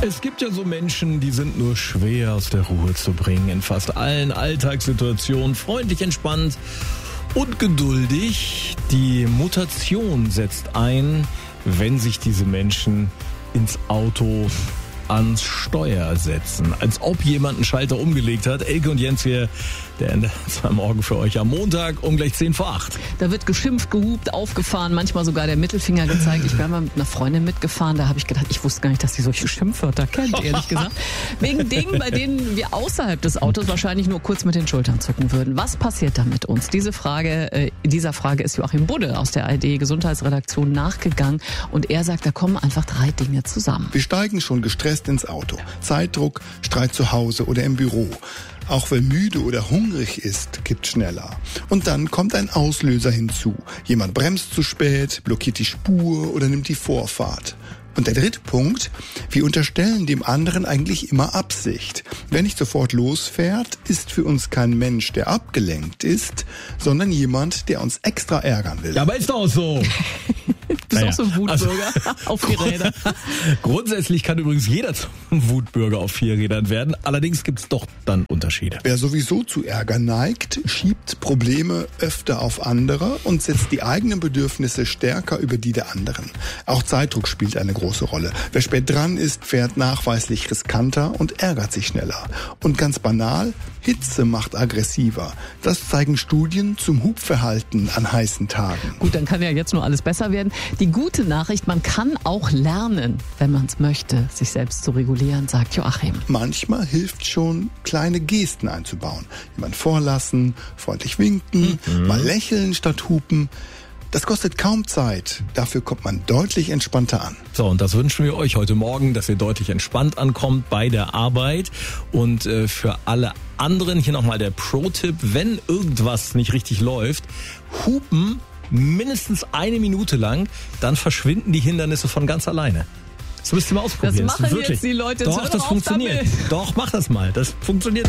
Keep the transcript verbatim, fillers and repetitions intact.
Es gibt ja so Menschen, die sind nur schwer aus der Ruhe zu bringen. In fast allen Alltagssituationen freundlich, entspannt und geduldig. Die Mutation setzt ein, wenn sich diese Menschen ins Auto ans Steuer setzen. Als ob jemand einen Schalter umgelegt hat. Elke und Jens hier, der Ende zwei Morgen für euch am Montag um gleich zehn vor acht. Da wird geschimpft, gehupt, aufgefahren, manchmal sogar der Mittelfinger gezeigt. Ich bin mal mit einer Freundin mitgefahren, da habe ich gedacht, ich wusste gar nicht, dass sie solche Schimpfwörter kennt, ehrlich gesagt. Wegen Dingen, bei denen wir außerhalb des Autos wahrscheinlich nur kurz mit den Schultern zucken würden. Was passiert da mit uns? Diese Frage, äh, dieser Frage ist Joachim Budde aus der A R D-Gesundheitsredaktion nachgegangen und er sagt, da kommen einfach drei Dinge zusammen. Wir steigen schon gestresst ins Auto. Zeitdruck, Streit zu Hause oder im Büro. Auch wer müde oder hungrig ist, kippt schneller. Und dann kommt ein Auslöser hinzu. Jemand bremst zu spät, blockiert die Spur oder nimmt die Vorfahrt. Und der dritte Punkt, wir unterstellen dem anderen eigentlich immer Absicht. Wer nicht sofort losfährt, ist für uns kein Mensch, der abgelenkt ist, sondern jemand, der uns extra ärgern will. Ja, aber ist doch so. Du bist Naja, auch so ein Wutbürger also, auf vier Rädern. Grundsätzlich kann übrigens jeder zum Wutbürger auf vier Rädern werden. Allerdings gibt es doch dann Unterschiede. Wer sowieso zu Ärger neigt, schiebt Probleme öfter auf andere und setzt die eigenen Bedürfnisse stärker über die der anderen. Auch Zeitdruck spielt eine große Rolle. Wer spät dran ist, fährt nachweislich riskanter und ärgert sich schneller. Und ganz banal, Hitze macht aggressiver. Das zeigen Studien zum Hubverhalten an heißen Tagen. Gut, dann kann ja jetzt nur alles besser werden. Die gute Nachricht, man kann auch lernen, wenn man es möchte, sich selbst zu regulieren, sagt Joachim. Manchmal hilft schon, kleine Gesten einzubauen. Jemand vorlassen, freundlich winken, mhm. mal lächeln statt hupen. Das kostet kaum Zeit. Dafür kommt man deutlich entspannter an. So, und das wünschen wir euch heute Morgen, dass ihr deutlich entspannt ankommt bei der Arbeit. Und äh, für alle anderen hier nochmal der Pro-Tipp, wenn irgendwas nicht richtig läuft, hupen mindestens eine Minute lang, dann verschwinden die Hindernisse von ganz alleine. Das müsst ihr mal ausprobieren. Das machen das wirklich. Jetzt die Leute. Doch, das funktioniert. Doch, mach das mal. Das funktioniert.